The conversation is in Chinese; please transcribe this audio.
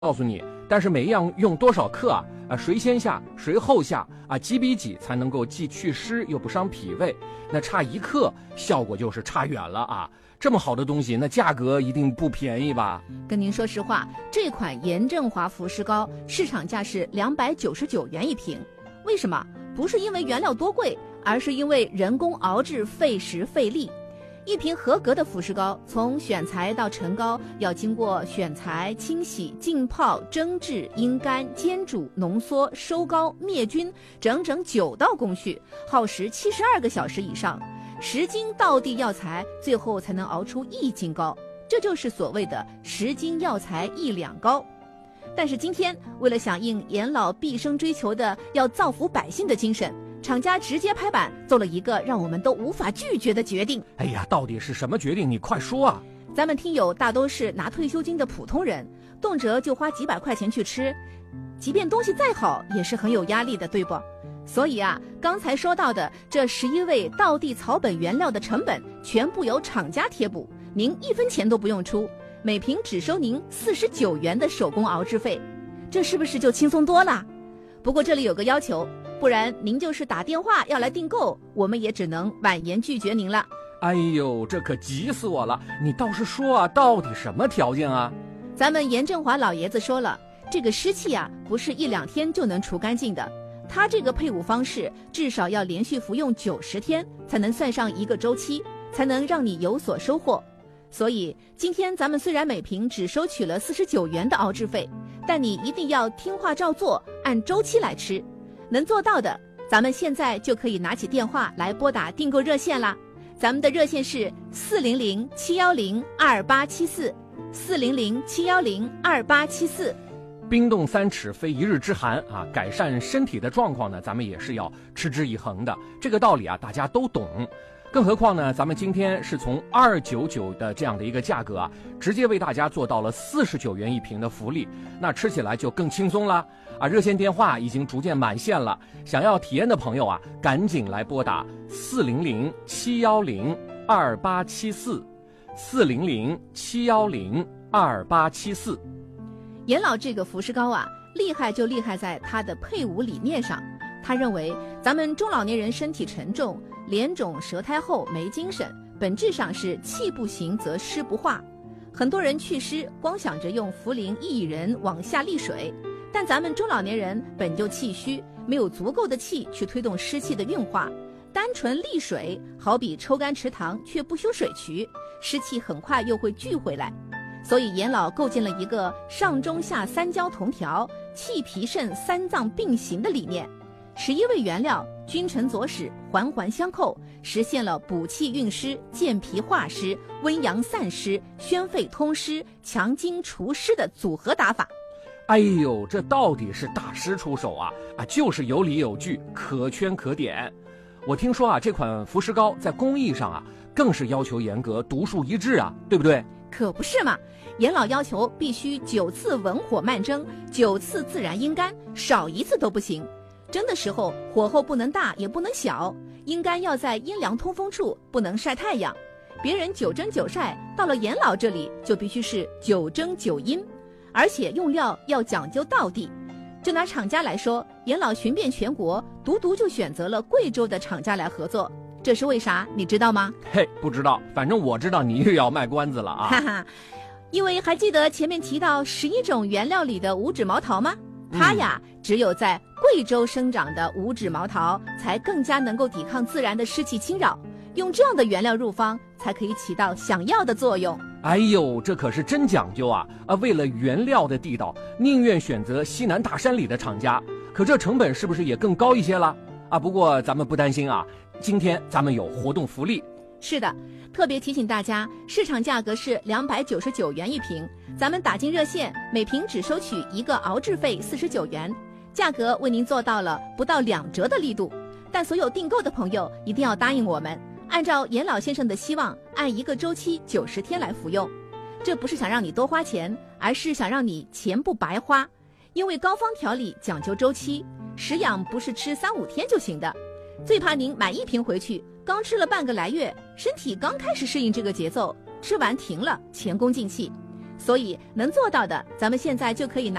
告诉你，但是每一样用多少克谁先下谁后下几比几才能够既祛湿又不伤脾胃，那差1克效果就是差远了这么好的东西，那价格一定不便宜吧？ 跟您说实话，这款严正华服饰膏市场价是299元一瓶。为什么？不是因为原料多贵，而是因为人工熬制费时费力。一瓶合格的服饰膏，从选材到成膏要经过选材、清洗、浸泡、蒸制、阴干、煎煮、浓缩、收膏、灭菌，整整9道工序，耗时72个小时以上。10斤道地药材，最后才能熬出1斤膏，这就是所谓的10斤药材1两膏。但是今天，为了响应严老毕生追求的要造福百姓的精神，厂家直接拍板做了一个让我们都无法拒绝的决定。 哎呀，到底是什么决定？你快说啊！ 咱们听友大都是拿退休金的普通人，动辄就花几百块钱去吃，即便东西再好，也是很有压力的，对不？所以刚才说到的这11味道地草本原料的成本全部由厂家贴补，您1分钱都不用出，每瓶只收您49元的手工熬制费，这是不是就轻松多了？不过这里有个要求，不然您就是打电话要来订购，我们也只能婉言拒绝您了。 哎呦，这可急死我了！你倒是说到底什么条件啊？ 咱们严正华老爷子说了，这个湿气不是1、2天就能除干净的。它这个配伍方式至少要连续服用90天，才能算上1个周期，才能让你有所收获。所以今天咱们虽然每瓶只收取了49元的熬制费，但你一定要听话照做，按周期来吃。能做到的，咱们现在就可以拿起电话来拨打订购热线啦。咱们的热线是400-710-2874，400-710-2874。 冰冻3尺非一日之寒改善身体的状况呢，咱们也是要持之以恒的。这个道理大家都懂。更何况呢，咱们今天是从299的这样的一个价格直接为大家做到了49元一瓶的福利，那吃起来就更轻松了热线电话已经逐渐满线了，想要体验的朋友赶紧来拨打400-710-2874，400-710-2874。 严老这个服饰膏厉害就厉害在它的配伍理念上。他认为咱们中老年人身体沉重，脸肿舌苔厚，没精神，本质上是气不行则湿不化。很多人祛湿光想着用茯苓、薏仁往下利水，但咱们中老年人本就气虚，没有足够的气去推动湿气的运化，单纯利水好比抽干池塘却不修水渠，湿气很快又会聚回来。所以严老构建了一个上中下3焦同调、气脾肾3脏并行的理念，11味原料君臣佐使，环环相扣，实现了补气运湿、健脾化湿、温阳散湿、宣肺通湿、强筋除湿的组合打法。 哎呦，这到底是大师出手就是有理有据，可圈可点。我听说这款服饰膏在工艺上更是要求严格，独树一帜对不对？ 可不是嘛，严老要求必须9次文火慢蒸，9次自然阴干，少1次都不行。蒸的时候火候不能大也不能小，阴干要在阴凉通风处，不能晒太阳。别人9蒸9晒，到了严老这里就必须是9蒸9阴，而且用料要讲究道地。就拿厂家来说，严老寻遍全国，独就选择了贵州的厂家来合作，这是为啥？你知道吗？ 嘿，不知道，反正我知道你又要卖关子了哈哈，因为还记得前面提到11种原料里的五指毛桃吗？它只有在贵州生长的五指毛桃才更加能够抵抗自然的湿气侵扰，用这样的原料入方才可以起到想要的作用。 哎呦，这可是真讲究为了原料的地道，宁愿选择西南大山里的厂家，可这成本是不是也更高一些了不过咱们不担心今天咱们有活动福利。 是的，特别提醒大家，市场价格是299元一瓶，咱们打进热线，每瓶只收取1个熬制费49元，价格为您做到了不到2折的力度。但所有订购的朋友一定要答应我们，按照严老先生的希望，按1个周期90天来服用。这不是想让你多花钱，而是想让你钱不白花。因为膏方调理讲究周期，食养不是吃3、5天就行的。最怕您买1瓶回去，刚吃了半个来月，身体刚开始适应这个节奏，吃完停了，前功尽弃。 所以能做到的，咱们现在就可以拿